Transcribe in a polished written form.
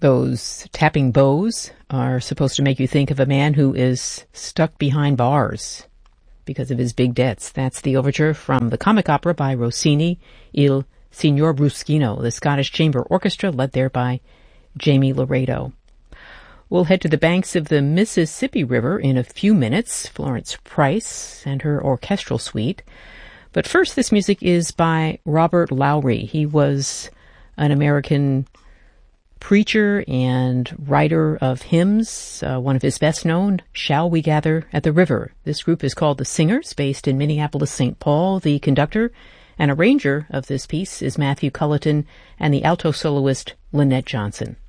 Those tapping bows are supposed to make you think of a man who is stuck behind bars because of his big debts. That's the overture from the comic opera by Rossini, Il Signor Bruschino, the Scottish Chamber Orchestra, led there by Jamie Laredo. We'll head to the banks of the Mississippi River in a few minutes. Florence Price and her orchestral suite. But first, this music is by Robert Lowry. He was an American preacher and writer of hymns. One of his best known, Shall We Gather at the River. This group is called The Singers, based in Minneapolis, St. Paul. The conductor and arranger of this piece is Matthew Culleton and the alto soloist Lynette Johnson.